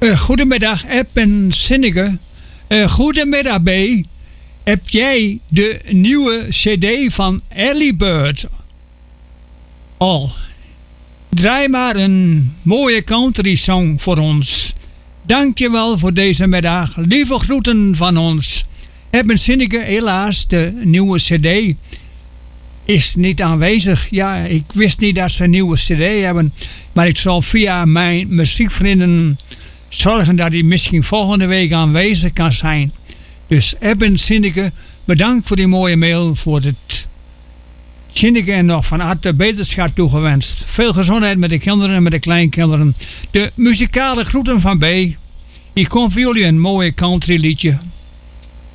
Goedemiddag, Eb en Sinneke. Goedemiddag, B. Heb jij de nieuwe cd van Early Bird al? Draai maar een mooie country song voor ons. Dankjewel voor deze middag. Lieve groeten van ons. Eb en Sinneke, helaas, de nieuwe cd is niet aanwezig. Ja, ik wist niet dat ze een nieuwe cd hebben. Maar ik zal via mijn muziekvrienden zorgen dat hij misschien volgende week aanwezig kan zijn. Dus Eb en Sinneke, bedankt voor die mooie mail. Voor het Sinneke en nog van harte beterschap toegewenst. Veel gezondheid met de kinderen en met de kleinkinderen. De muzikale groeten van B. Hier komt voor jullie een mooie country liedje.